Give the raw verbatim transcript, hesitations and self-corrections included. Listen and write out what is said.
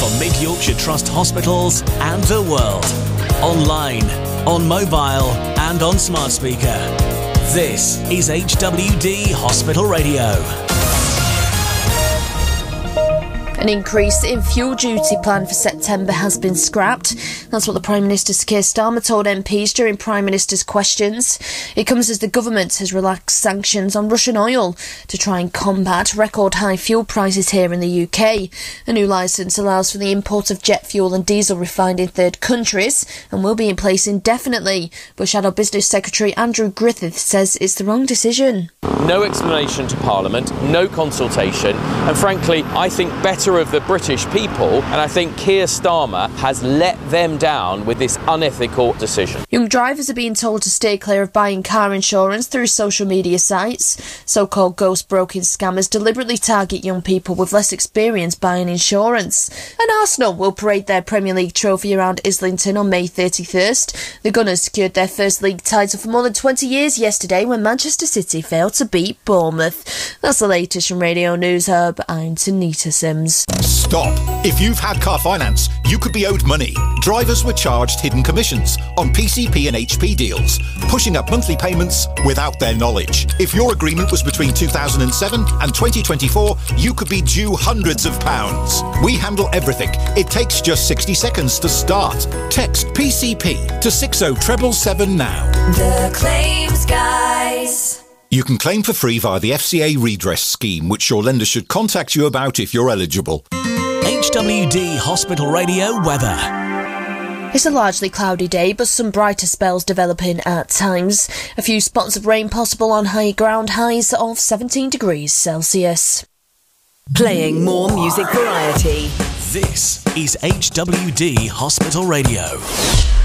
for Mid Yorkshire Trust hospitals and the world. Online, on mobile and on smart speaker. This is H W D Hospital Radio. An increase in fuel duty plan for September has been scrapped. That's what the Prime Minister Keir Starmer told M Ps during Prime Minister's questions. It comes as the government has relaxed sanctions on Russian oil to try and combat record high fuel prices here in the U K. A new licence allows for the import of jet fuel and diesel refined in third countries and will be in place indefinitely. But Shadow Business Secretary Andrew Griffith says it's the wrong decision. No explanation to Parliament, no consultation, and frankly, I think better of the British people, and I think Keir Starmer has let them down with this unethical decision. Young drivers are being told to stay clear of buying car insurance through social media sites. So-called ghost broking scammers deliberately target young people with less experience buying insurance. And Arsenal will parade their Premier League trophy around Islington on May thirty-first. The Gunners secured their first league title for more than twenty years yesterday when Manchester City failed to beat Bournemouth. That's the latest from Radio News Hub. I'm Tanita Sims. Stop. If you've had car finance, you could be owed money. Drivers were charged hidden commissions on P C P and H P deals, pushing up monthly payments without their knowledge. If your agreement was between two thousand seven and twenty twenty-four, you could be due hundreds of pounds. We handle everything. It takes just sixty seconds to start. Text P C P to six oh seven seven now. The Claims Guys. You can claim for free via the F C A redress scheme, which your lender should contact you about if you're eligible. H W D Hospital Radio weather. It's a largely cloudy day, but some brighter spells developing at times. A few spots of rain possible on high ground, highs of seventeen degrees Celsius. Playing more music variety. This is H W D Hospital Radio.